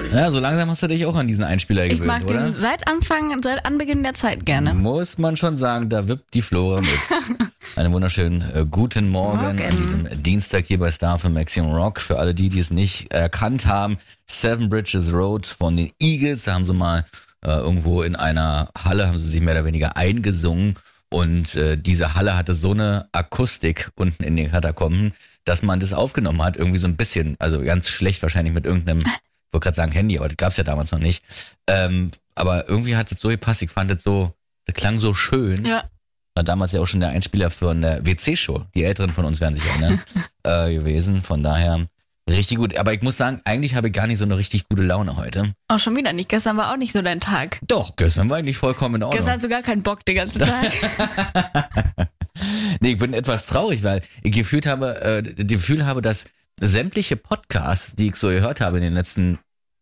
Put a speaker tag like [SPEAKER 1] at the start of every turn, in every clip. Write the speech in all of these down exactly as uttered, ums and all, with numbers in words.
[SPEAKER 1] Ja, so langsam hast du dich auch an diesen Einspieler gewöhnt,
[SPEAKER 2] Ich mag
[SPEAKER 1] oder?
[SPEAKER 2] den seit Anfang, seit Anbeginn der Zeit gerne.
[SPEAKER 1] Muss man schon sagen, da wippt die Flora mit. Einen wunderschönen äh, guten Morgen,
[SPEAKER 2] Morgen
[SPEAKER 1] an diesem Dienstag hier bei Star für Maximum Rock. Für alle die, die es nicht erkannt haben, Seven Bridges Road von den Eagles, da haben sie mal äh, irgendwo in einer Halle, haben sie sich mehr oder weniger eingesungen. Und äh, diese Halle hatte so eine Akustik unten in den Katakomben, dass man das aufgenommen hat, irgendwie so ein bisschen, also ganz schlecht wahrscheinlich mit irgendeinem, ich wollte gerade sagen Handy, aber das gab's ja damals noch nicht. Ähm, aber irgendwie hat es so gepasst, ich fand es so, das klang so schön.
[SPEAKER 2] Ja.
[SPEAKER 1] War damals ja auch schon der Einspieler für eine W C-Show, die Älteren von uns werden sich erinnern, äh, gewesen. Von daher richtig gut. Aber ich muss sagen, eigentlich habe ich gar nicht so eine richtig gute Laune heute.
[SPEAKER 2] Auch schon wieder nicht. Gestern war auch nicht so dein Tag.
[SPEAKER 1] Doch, gestern war eigentlich vollkommen in Ordnung.
[SPEAKER 2] Gestern hast du gar keinen Bock den ganzen Tag.
[SPEAKER 1] Nee, ich bin etwas traurig, weil ich gefühlt habe, äh, das Gefühl habe, dass sämtliche Podcasts, die ich so gehört habe in den letzten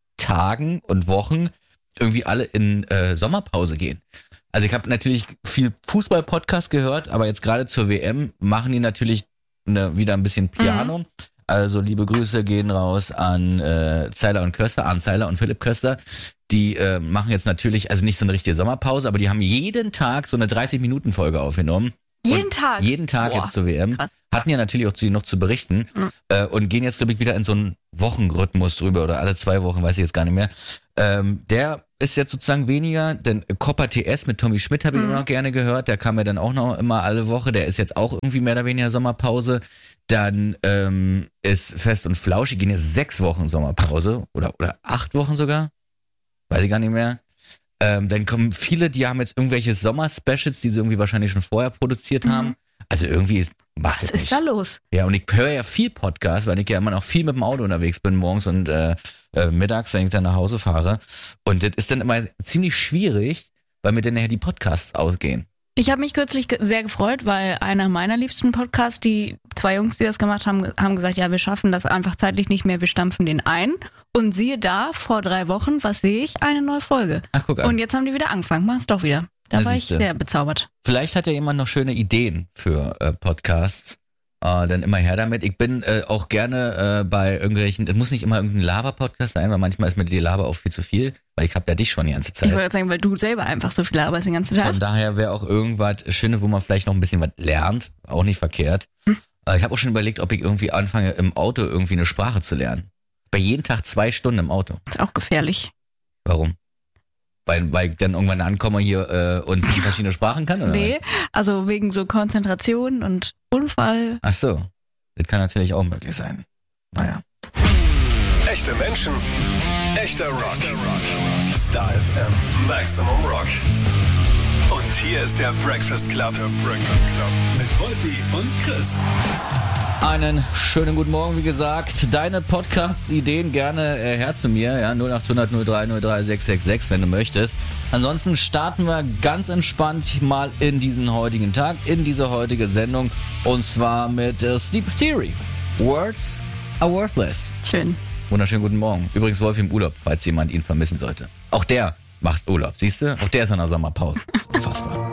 [SPEAKER 1] Tagen und Wochen, irgendwie alle in äh, Sommerpause gehen. Also ich habe natürlich viel Fußball-Podcast gehört, aber jetzt gerade zur W M machen die natürlich ne, wieder ein bisschen Piano. Mhm. Also liebe Grüße gehen raus an äh, Zeiler und Köster, an Zeiler und Philipp Köster. Die äh, machen jetzt natürlich, also nicht so eine richtige Sommerpause, aber die haben jeden Tag so eine dreißig-Minuten-Folge aufgenommen.
[SPEAKER 2] Jeden
[SPEAKER 1] und
[SPEAKER 2] Tag?
[SPEAKER 1] Jeden Tag
[SPEAKER 2] Boah,
[SPEAKER 1] jetzt zur W M.
[SPEAKER 2] Krass.
[SPEAKER 1] Hatten ja natürlich auch zu, noch zu berichten. Mhm. Äh, und gehen jetzt, glaube ich, wieder in so einen Wochenrhythmus drüber oder alle zwei Wochen, weiß ich jetzt gar nicht mehr. Ähm, der ist jetzt sozusagen weniger, denn Copper T S mit Tommy Schmidt habe ich mhm. immer noch gerne gehört. Der kam ja dann auch noch immer alle Woche. Der ist jetzt auch irgendwie mehr oder weniger Sommerpause. Dann ähm, ist Fest und Flauschig, gehen jetzt sechs Wochen Sommerpause oder oder acht Wochen sogar. Weiß ich gar nicht mehr. Ähm, dann kommen viele, die haben jetzt irgendwelche Sommer-Specials, die sie irgendwie wahrscheinlich schon vorher produziert haben. Mhm. Also irgendwie ist macht
[SPEAKER 2] Was ist
[SPEAKER 1] nicht.
[SPEAKER 2] da los?
[SPEAKER 1] Ja, und ich höre ja viel Podcast, weil ich ja immer noch viel mit dem Auto unterwegs bin morgens und äh, äh, mittags, wenn ich dann nach Hause fahre. Und das ist dann immer ziemlich schwierig, weil mir dann nachher die Podcasts ausgehen.
[SPEAKER 2] Ich habe mich kürzlich ge- sehr gefreut, weil einer meiner liebsten Podcasts, die zwei Jungs, die das gemacht haben, haben gesagt, ja, wir schaffen das einfach zeitlich nicht mehr, wir stampfen den ein. Und siehe da, vor drei Wochen, was sehe ich? Eine neue Folge.
[SPEAKER 1] Ach, guck an.
[SPEAKER 2] Und jetzt haben die wieder angefangen, machen es doch wieder. Da
[SPEAKER 1] Na,
[SPEAKER 2] war ich
[SPEAKER 1] siehste.
[SPEAKER 2] sehr bezaubert.
[SPEAKER 1] Vielleicht hat ja jemand noch schöne Ideen für äh, Podcasts. Äh, dann immer her damit. Ich bin äh, auch gerne äh, bei irgendwelchen, es muss nicht immer irgendein Laber-Podcast sein, weil manchmal ist mir die Laber auch viel zu viel, weil ich habe ja dich schon die ganze Zeit.
[SPEAKER 2] Ich wollte sagen, weil du selber einfach so viel arbeitest den ganzen Tag.
[SPEAKER 1] Von daher wäre auch irgendwas Schönes, wo man vielleicht noch ein bisschen was lernt, auch nicht verkehrt. Hm. Äh, ich habe auch schon überlegt, ob ich irgendwie anfange, im Auto irgendwie eine Sprache zu lernen. Bei jeden Tag zwei Stunden im Auto.
[SPEAKER 2] Ist auch gefährlich.
[SPEAKER 1] Warum? Weil, weil ich dann irgendwann ankomme hier äh, und die verschiedene Sprachen kann, oder?
[SPEAKER 2] Nee, also wegen so Konzentration und Unfall.
[SPEAKER 1] Ach so, das kann natürlich auch möglich sein. Naja.
[SPEAKER 3] Echte Menschen, echter Rock. Star F M, Maximum Rock. Und hier ist der Breakfast Club. Der Breakfast Club. Mit Wolfi und Chris.
[SPEAKER 1] Einen schönen guten Morgen, wie gesagt. Deine Podcast-Ideen gerne äh, her zu mir, ja, null acht hundert null drei null drei sechs sechs sechs, wenn du möchtest. Ansonsten starten wir ganz entspannt mal in diesen heutigen Tag, in diese heutige Sendung, und zwar mit äh, Sleep Theory. Words are worthless.
[SPEAKER 2] Schön.
[SPEAKER 1] Wunderschönen guten Morgen. Übrigens Wolfi im Urlaub, falls jemand ihn vermissen sollte. Auch der macht Urlaub, siehst du? Auch der ist in der Sommerpause. Unfassbar.